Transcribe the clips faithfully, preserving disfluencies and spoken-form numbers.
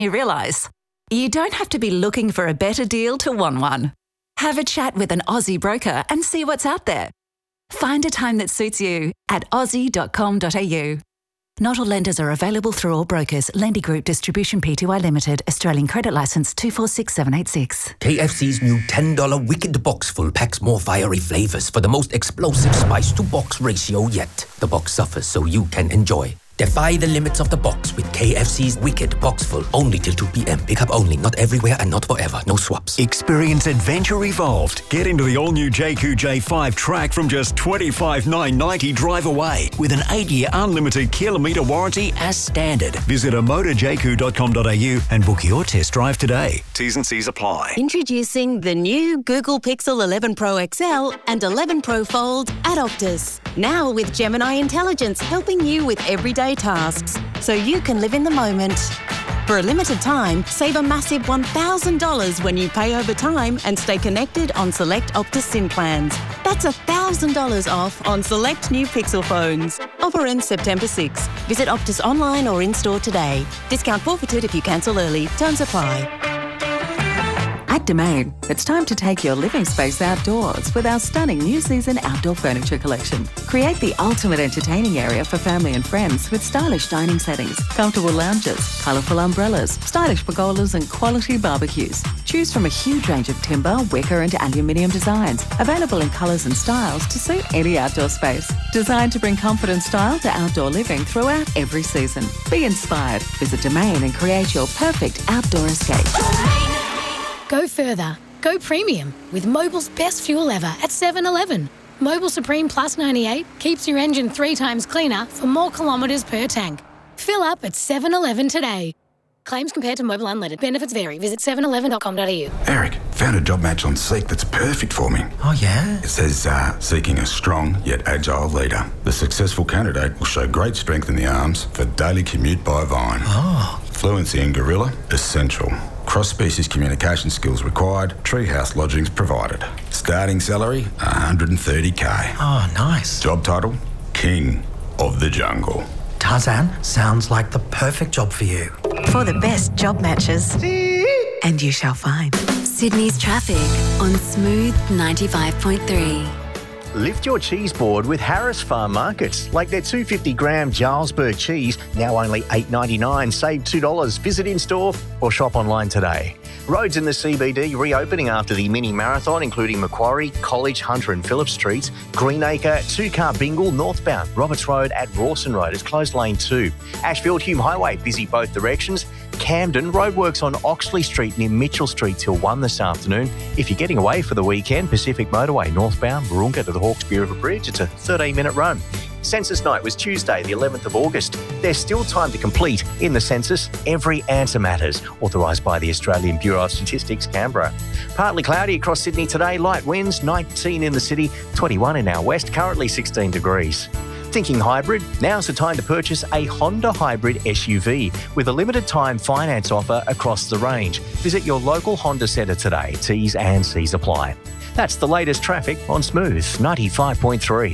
you realise you don't have to be looking for a better deal to want one. Have a chat with an Aussie broker and see what's out there. Find a time that suits you at aussie dot com dot a u. Not all lenders are available through all brokers. Lendy Group Distribution Pty Limited, Australian Credit Licence two four six seven eight six. K F C's new ten dollar Wicked Box Full packs more fiery flavours for the most explosive spice-to-box ratio yet. The box suffers so you can enjoy. Defy the limits of the box with K F C's Wicked Box Full. Only till two p.m. Pick up only. Not everywhere and not forever. No swaps. Experience adventure evolved. Get into the all-new J Q J five track from just twenty-five thousand nine hundred ninety dollars drive away with an eight-year unlimited kilometre warranty as standard. Visit amotor j q dot com dot a u and book your test drive today. T's and C's apply. Introducing the new Google Pixel eleven Pro X L and eleven Pro Fold at Optus. Now with Gemini Intelligence helping you with everyday tasks so you can live in the moment. For a limited time, save a massive one thousand dollars when you pay over time and stay connected on select Optus SIM plans. That's one thousand dollars off on select new Pixel phones. Offer ends September sixth. Visit Optus online or in-store today. Discount forfeited if you cancel early. Terms apply. At Domain, it's time to take your living space outdoors with our stunning new season outdoor furniture collection. Create the ultimate entertaining area for family and friends with stylish dining settings, comfortable lounges, colourful umbrellas, stylish pergolas and quality barbecues. Choose from a huge range of timber, wicker and aluminium designs, available in colours and styles to suit any outdoor space. Designed to bring comfort and style to outdoor living throughout every season. Be inspired. Visit Domain and create your perfect outdoor escape. Go further. Go premium with Mobil's best fuel ever at seven eleven. Mobil Supreme Plus ninety-eight keeps your engine three times cleaner for more kilometres per tank. Fill up at seven eleven today. Claims compared to Mobil Unleaded. Benefits vary. Visit seven eleven dot com dot a u. Eric, found a job match on Seek that's perfect for me. Oh, yeah? It says, uh, seeking a strong yet agile leader. The successful candidate will show great strength in the arms for daily commute by Vine. Oh. Fluency in Gorilla, essential. Cross-species communication skills required. Treehouse lodgings provided. Starting salary, one hundred thirty k. Oh, nice. Job title, King of the Jungle. Tarzan, sounds like the perfect job for you. For the best job matches. And you shall find. Sydney's traffic on Smooth ninety-five point three. Lift your cheese board with Harris Farm Markets. Like their two hundred fifty gram Jarlsberg cheese, now only eight ninety-nine. Save two dollars. Visit in-store or shop online today. Roads in the C B D reopening after the mini marathon, including Macquarie, College, Hunter and Phillip Streets. Greenacre, two-car bingle northbound. Roberts Road at Rawson Road is closed lane two. Ashfield Hume Highway busy both directions. Camden, roadworks on Oxley Street near Mitchell Street till one this afternoon. If you're getting away for the weekend, Pacific Motorway northbound, Warunga to the Hawkesbury River Bridge, it's a thirteen minute run. Census night was Tuesday, the eleventh of August. There's still time to complete in the census. Every answer matters. Authorised by the Australian Bureau of Statistics, Canberra. Partly cloudy across Sydney today. Light winds, nineteen in the city, twenty-one in our west, currently sixteen degrees. Thinking hybrid? Now's the time to purchase a Honda Hybrid S U V with a limited time finance offer across the range. Visit your local Honda centre today. T's and C's apply. That's the latest traffic on Smooth ninety-five point three.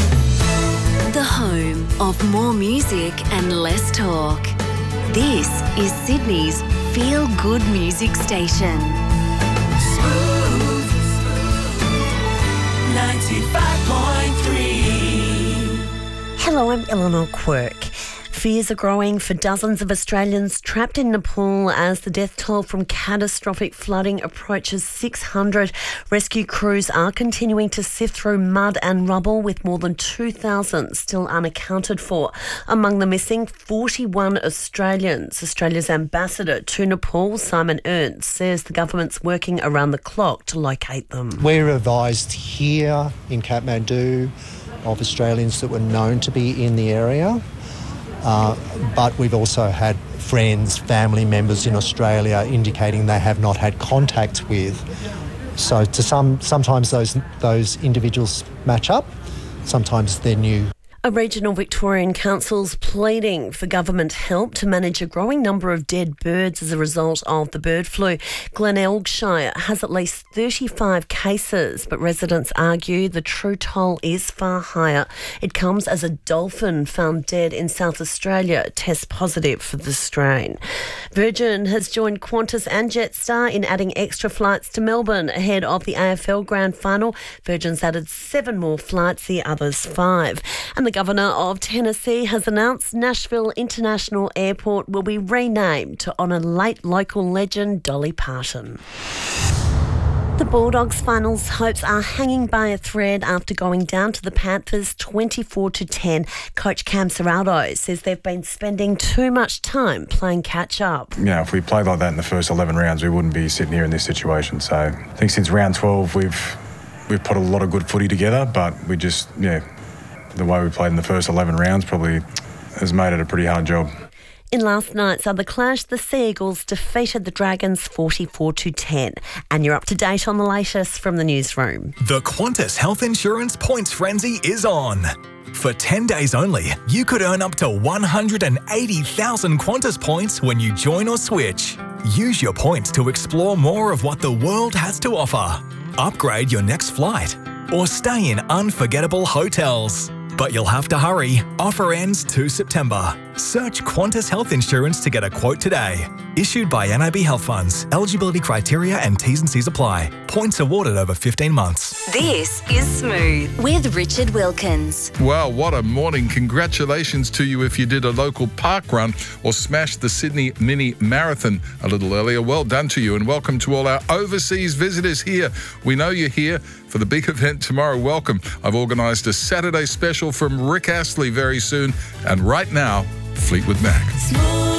The home of more music and less talk. This is Sydney's Feel Good Music Station. Smooth ninety-five point three. Hello, I'm Eleanor Quirk. Fears are growing for dozens of Australians trapped in Nepal as the death toll from catastrophic flooding approaches six hundred. Rescue crews are continuing to sift through mud and rubble with more than two thousand still unaccounted for. Among the missing, forty-one Australians. Australia's ambassador to Nepal, Simon Ernst, says the government's working around the clock to locate them. We're advised here in Kathmandu of Australians that were known to be in the area. Uh, but we've also had friends, family members in Australia indicating they have not had contact with. So to some, sometimes those those individuals match up, sometimes they're new. A regional Victorian council's pleading for government help to manage a growing number of dead birds as a result of the bird flu. Glenelgshire has at least thirty-five cases, but residents argue the true toll is far higher. It comes as a dolphin found dead in South Australia tests positive for the strain. Virgin has joined Qantas and Jetstar in adding extra flights to Melbourne ahead of the A F L Grand Final. Virgin's added seven more flights, the others five. And the Governor of Tennessee has announced Nashville International Airport will be renamed to honour late local legend Dolly Parton. The Bulldogs finals hopes are hanging by a thread after going down to the Panthers twenty-four to ten. Coach Cam Serraldo says they've been spending too much time playing catch up. Yeah, if we played like that in the first eleven rounds, we wouldn't be sitting here in this situation. So I think since round twelve, we've we've put a lot of good footy together, but we just, yeah, the way we played in the first eleven rounds probably has made it a pretty hard job. In last night's other clash, the Sea Eagles defeated the Dragons forty-four to ten. And you're up to date on the latest from the newsroom. The Qantas Health Insurance Points Frenzy is on. For ten days only, you could earn up to one hundred eighty thousand Qantas points when you join or switch. Use your points to explore more of what the world has to offer. Upgrade your next flight or stay in unforgettable hotels. But you'll have to hurry. Offer ends the second of September. Search Qantas Health Insurance to get a quote today. Issued by N I B Health Funds. Eligibility criteria and T's and C's apply. Points awarded over fifteen months. This is Smooth with Richard Wilkins. Well, what a morning. Congratulations to you if you did a local park run or smashed the Sydney Mini Marathon a little earlier. Well done to you, and welcome to all our overseas visitors here. We know you're here for the big event tomorrow. Welcome. I've organised a Saturday special from Rick Astley very soon. And right now, Fleetwood Mac.